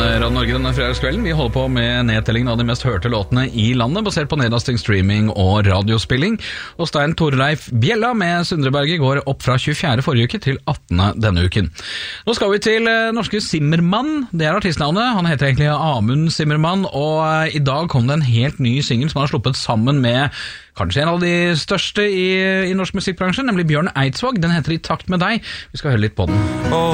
Radio Norge denne fredagskvelden. Vi holder på med nedtellingen av de mest hørte låtene i landet, basert på nedlasting, streaming og radiospilling. Og Stein Torleif Bjella med Sundreberget går opp fra 24. forrige uke til 18. denne uken. Nå skal vi til norske Zimmermann. Det er artistnavnet. Han heter egentlig Amund Zimmermann, og i dag kom det en helt ny single som han har sluppet sammen med kanskje en av de største i norsk musikkbransje, nemlig Bjørn Eidsvåg. Den heter I takt med deg. Vi skal høre litt på den.